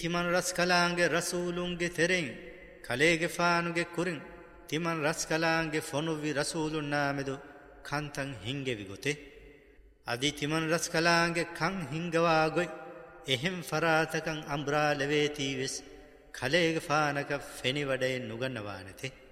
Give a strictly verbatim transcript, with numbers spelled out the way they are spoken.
තිමන් රස් කලාංගේ රසූලුන්ගේ තෙරෙන් කලේගේ ෆානුගේ කුරින් තිමන් රස් කලාංගේ ෆොනුවි රසූලුන් නාමෙදු කන්තන් හිංගෙවි ගොතේ අදි තිමන් රස් කලාංගේ කන් හිංගවා ගොයි එහෙම් ෆරාතකන් අම්බ්‍රා ලවේතී වෙස් කලේගේ ෆානක ෆෙනි වඩේ නුගන්නවා නැතේ